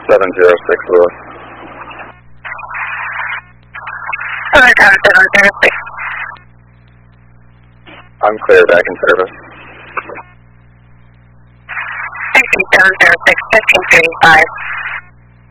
706 Lewis. 706. I'm clear, back in service. 706, 1535.